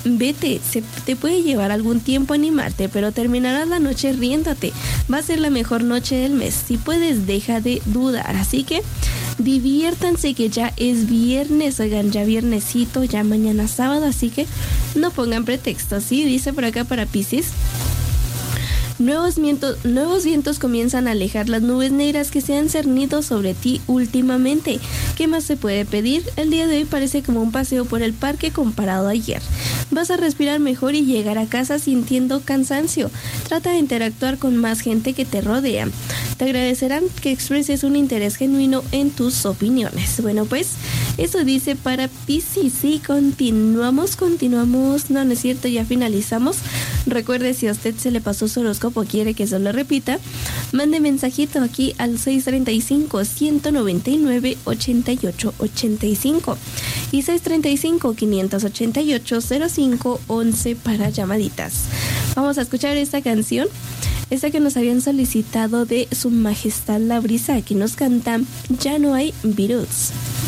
Vete, te puede llevar algún tiempo animarte, pero terminarás la noche riéndote. Va a ser la mejor noche del mes. Si puedes, deja de dudar. Así que diviértanse que ya es viernes, oigan, ya viernesito, ya mañana sábado, así que no pongan pretextos, ¿sí? Dice por acá para Piscis. Nuevos vientos comienzan a alejar las nubes negras que se han cernido sobre ti últimamente. ¿Qué más se puede pedir? El día de hoy parece como un paseo por el parque comparado a ayer. Vas a respirar mejor y llegar a casa sintiendo cansancio. Trata de interactuar con más gente que te rodea. Te agradecerán que expreses un interés genuino en tus opiniones. Bueno, pues eso dice para Piscis. Sí, continuamos. No es cierto, ya finalizamos. Recuerde, si a usted se le pasó su horóscopo o quiere que se lo repita, mande mensajito aquí al 635-199-8885 y 635-588-0511 para llamaditas. Vamos a escuchar esta canción, esta que nos habían solicitado de Su Majestad la Brisa. Aquí nos cantan Ya no hay virus.